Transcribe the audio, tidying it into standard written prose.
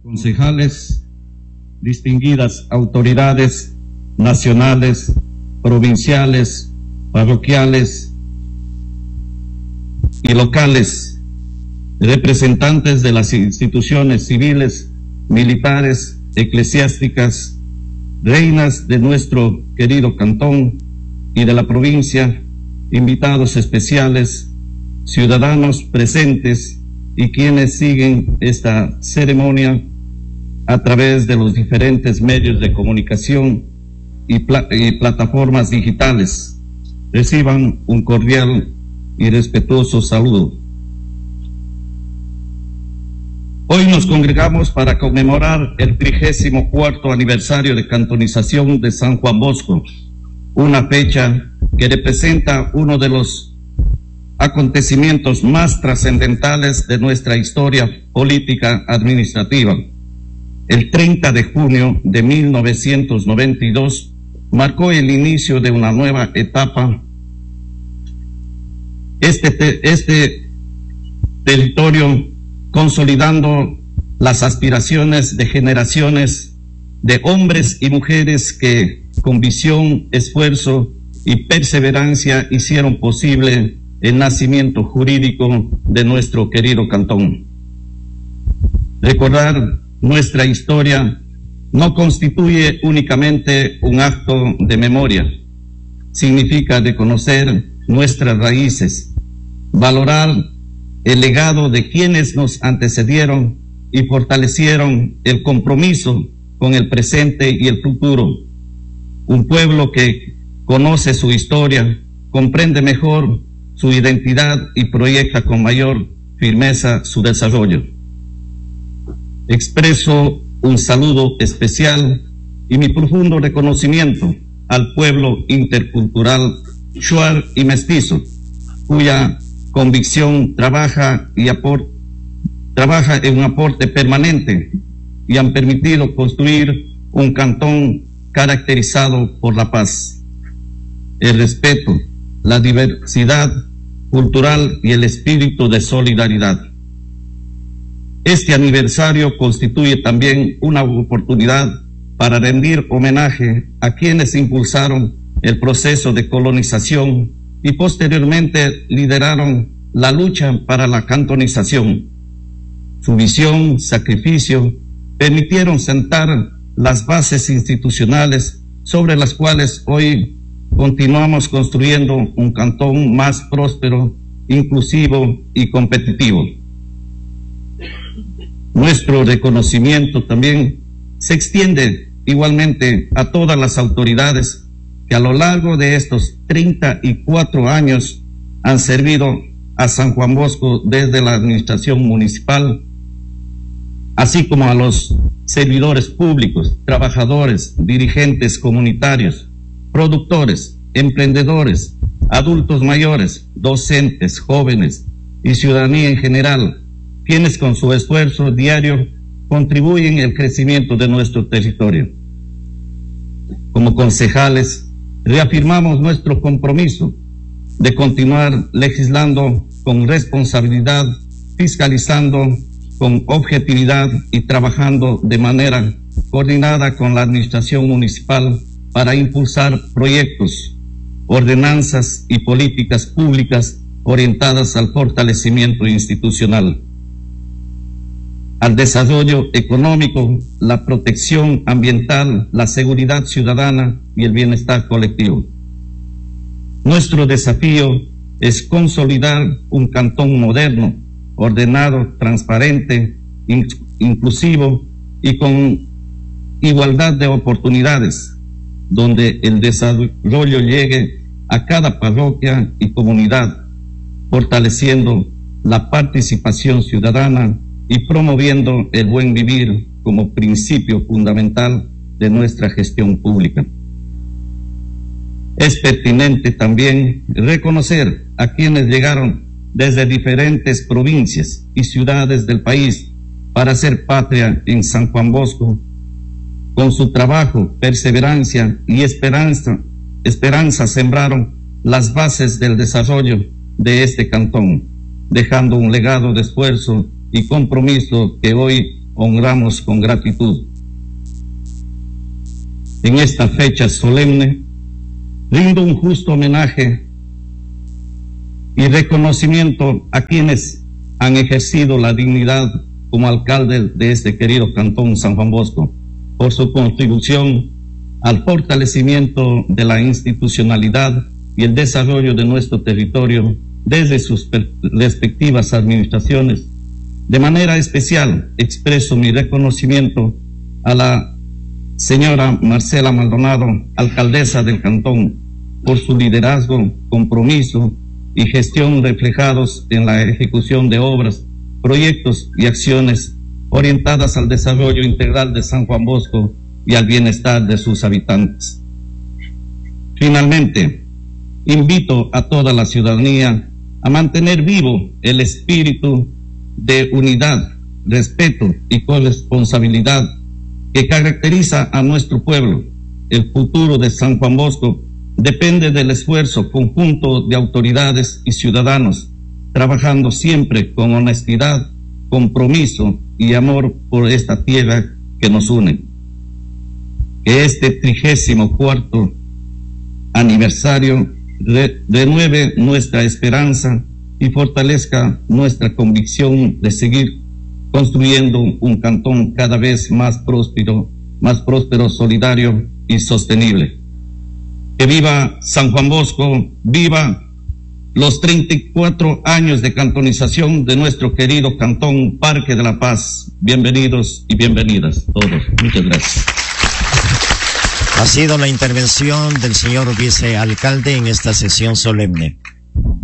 concejales, distinguidas autoridades nacionales, provinciales, parroquiales y locales, representantes de las instituciones civiles, militares, eclesiásticas, reinas de nuestro querido cantón y de la provincia, invitados especiales, ciudadanos presentes y quienes siguen esta ceremonia a través de los diferentes medios de comunicación y plataformas digitales. Reciban un cordial y respetuoso saludo. Hoy nos congregamos para conmemorar el 34º aniversario de cantonización de San Juan Bosco, una fecha que representa uno de los acontecimientos más trascendentales de nuestra historia política administrativa. El 30 de junio de 1992 marcó el inicio de una nueva etapa. Este territorio consolidando las aspiraciones de generaciones de hombres y mujeres que con visión, esfuerzo y perseverancia hicieron posible el nacimiento jurídico de nuestro querido cantón. Recordar nuestra historia no constituye únicamente un acto de memoria, significa reconocer nuestras raíces, valorar el legado de quienes nos antecedieron y fortalecieron el compromiso con el presente y el futuro. Un pueblo que conoce su historia, comprende mejor su identidad y proyecta con mayor firmeza su desarrollo. Expreso un saludo especial y mi profundo reconocimiento al pueblo intercultural shuar y mestizo, cuya convicción trabaja en un aporte permanente y han permitido construir un cantón caracterizado por la paz, el respeto, la diversidad cultural y el espíritu de solidaridad. Este aniversario constituye también una oportunidad para rendir homenaje a quienes impulsaron el proceso de colonización y posteriormente lideraron la lucha para la cantonización. Su visión, sacrificio, permitieron sentar las bases institucionales sobre las cuales hoy continuamos construyendo un cantón más próspero, inclusivo y competitivo. Nuestro reconocimiento también se extiende igualmente a todas las autoridades que a lo largo de estos 34 años han servido a San Juan Bosco desde la administración municipal, así como a los servidores públicos, trabajadores, dirigentes comunitarios, productores, emprendedores, adultos mayores, docentes, jóvenes y ciudadanía en general, quienes con su esfuerzo diario contribuyen al crecimiento de nuestro territorio. Como concejales, reafirmamos nuestro compromiso de continuar legislando con responsabilidad, fiscalizando con objetividad y trabajando de manera coordinada con la administración municipal para impulsar proyectos, ordenanzas y políticas públicas orientadas al fortalecimiento institucional, al desarrollo económico, la protección ambiental, la seguridad ciudadana y el bienestar colectivo. Nuestro desafío es consolidar un cantón moderno, ordenado, transparente, inclusivo y con igualdad de oportunidades, donde el desarrollo llegue a cada parroquia y comunidad, fortaleciendo la participación ciudadana y promoviendo el buen vivir como principio fundamental de nuestra gestión pública. Es pertinente también reconocer a quienes llegaron desde diferentes provincias y ciudades del país para hacer patria en San Juan Bosco. Con su trabajo, perseverancia y esperanza sembraron las bases del desarrollo de este cantón, dejando un legado de esfuerzo y compromiso que hoy honramos con gratitud. En esta fecha solemne, rindo un justo homenaje y reconocimiento a quienes han ejercido la dignidad como alcalde de este querido cantón San Juan Bosco, por su contribución al fortalecimiento de la institucionalidad y el desarrollo de nuestro territorio desde sus respectivas administraciones. De manera especial, expreso mi reconocimiento a la señora Marcela Maldonado, alcaldesa del cantón, por su liderazgo, compromiso y gestión reflejados en la ejecución de obras, proyectos y acciones orientadas al desarrollo integral de San Juan Bosco y al bienestar de sus habitantes. Finalmente, invito a toda la ciudadanía a mantener vivo el espíritu de unidad, respeto y corresponsabilidad que caracteriza a nuestro pueblo. El futuro de San Juan Bosco depende del esfuerzo conjunto de autoridades y ciudadanos, trabajando siempre con honestidad, compromiso y amor por esta tierra que nos une. Que este 34º aniversario renueve nuestra esperanza y fortalezca nuestra convicción de seguir construyendo un cantón cada vez más próspero, solidario y sostenible. Que viva San Juan Bosco, viva los 34 años de cantonización de nuestro querido cantón Parque de la Paz. Bienvenidos y bienvenidas todos. Muchas gracias. Ha sido la intervención del señor vicealcalde en esta sesión solemne.